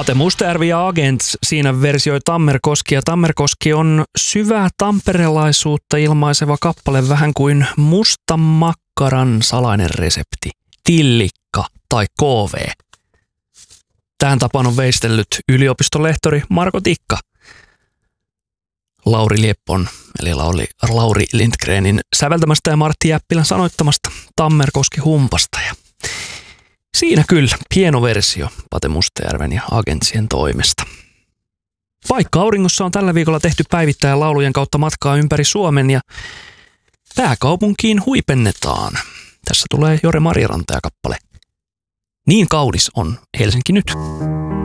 Pate Mustajärvi ja Agents siinä versioi Tammerkoski. Ja Tammerkoski on syvää tamperelaisuutta ilmaiseva kappale, vähän kuin mustan makkaran salainen resepti. Tillikka tai KV. Tähän tapaan on veistellyt yliopistolehtori Marko Tikka. Lauri Lieppon, eli Lauri Lindgrenin säveltämästä ja Martti Jäppilän sanoittamasta Tammerkoski-humpasta. Ja siinä kyllä hieno versio Pate Mustajärven ja Agentsien toimesta. Paikka auringossa on tällä viikolla tehty päivittäin laulujen kautta matkaa ympäri Suomen ja pääkaupunkiin huipennetaan. Tässä tulee Jore Marjaranta ja kappale. Niin kaunis on Helsinki nyt.